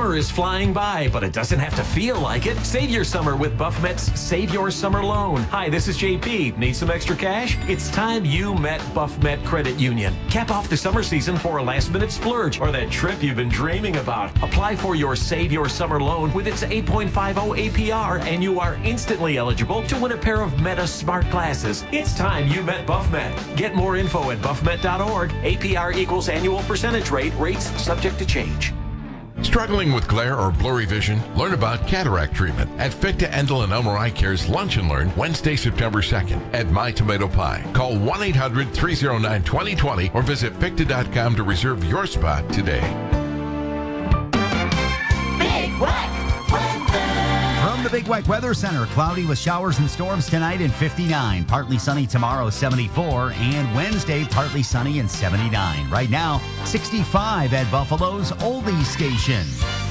Summer is flying by, but it doesn't have to feel like it. Save your summer with BuffMet's Save Your Summer Loan. Hi, this is JP. Need some extra cash? It's time you met BuffMet Credit Union. Cap off the summer season for a last-minute splurge or that trip you've been dreaming about. Apply for your Save Your Summer Loan with its 8.50 APR, and you are instantly eligible to win a pair of Meta smart glasses. It's time you met BuffMet. Get more info at buffmet.org. APR equals annual percentage rate. Rates subject to change. Struggling with glare or blurry vision? Learn about cataract treatment at Ficta Endel and Elmer Eye Care's Lunch and Learn Wednesday, September 2nd at My Tomato Pie. Call 1-800-309-2020 or visit Ficta.com to reserve your spot today. Big Whack Weather! From the Big Whack Weather Center, cloudy with showers and storms tonight and 59. Partly sunny tomorrow, 74. And Wednesday, partly sunny and 79. Right now, 65 at Buffalo's Oldie Station.